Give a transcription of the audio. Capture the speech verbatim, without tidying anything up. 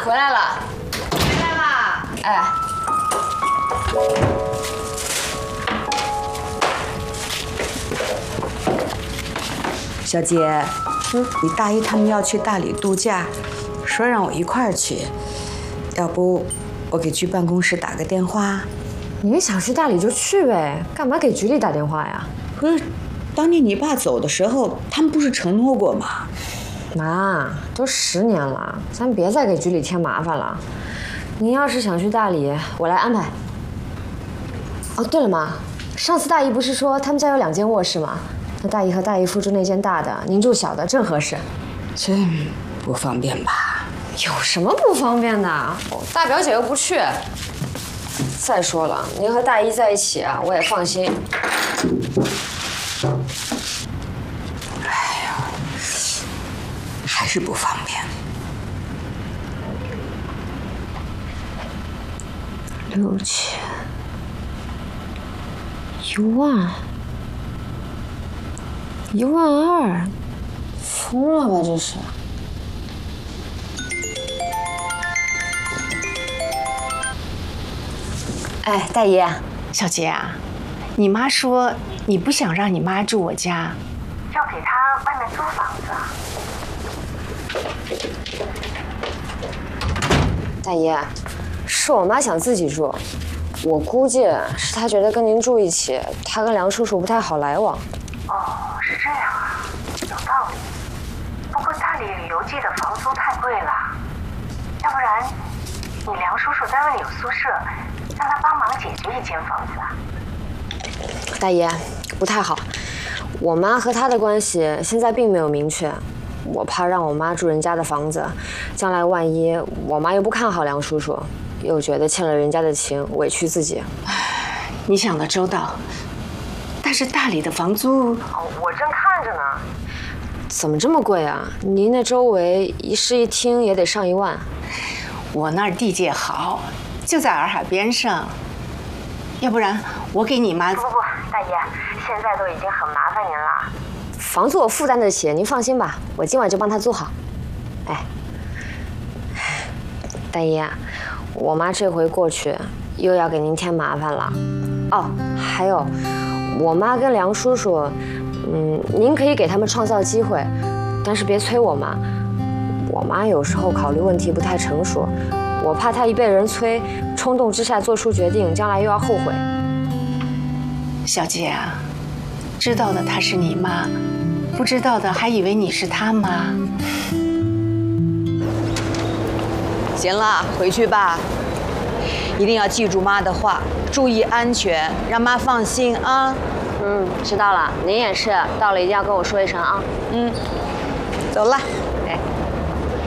回来了，回来啦！哎， 小姐，嗯，你大姨他们要去大理度假，说让我一块儿去，要不我给局办公室打个电话？ 你想去大理就去呗，干嘛给局里打电话呀？ 不是，当年你爸走的时候，他们不是承诺过吗？ 妈，都十年了，咱别再给局里添麻烦了。您要是想去大理，我来安排。哦，对了妈，上次大姨不是说他们家有两间卧室吗？那大姨和大姨夫住那间大的，您住小的，正合适。 真不方便吧？ 有什么不方便的？我大表姐又不去。再说了，您和大姨在一起啊，我也放心。 哎呀，还是不方便。 六千，一万，一万二，疯了吧这是？哎，大姨， 小杰啊，你妈说你不想让你妈住我家， 要给她外面租房子。 大姨，是我妈想自己住，我估计是她觉得跟您住一起，她跟梁叔叔不太好来往。 哦，是这样啊，有道理。不过大理旅游季的房租太贵了，要不然你梁叔叔单位有宿舍，让他帮忙解决一间房子啊。 大姨，不太好，我妈和他的关系现在并没有明确，我怕让我妈住人家的房子，将来万一我妈又不看好梁叔叔，又觉得欠了人家的情，委屈自己。 你想的周到，但是大理的房租…… 哦，我正看着呢。 怎么这么贵啊？您那周围一室一厅也得上一万。 我那儿地界好，就在洱海边上。要不然我给你妈…… 不不不，大姨，现在都已经很麻烦您了。 房租我负担得起，您放心吧，我今晚就帮她租好。哎，大姨，我妈这回过去又要给您添麻烦了。哦，还有，我妈跟梁叔叔，嗯，您可以给他们创造机会，但是别催我妈。我妈有时候考虑问题不太成熟，我怕她一被人催，冲动之下做出决定，将来又要后悔。 小姐啊，知道的她是你妈，不知道的还以为你是她妈。 行了，回去吧，一定要记住妈的话，注意安全，让妈放心啊。 嗯，知道了，您也是，到了一定要跟我说一声啊。 嗯，走了。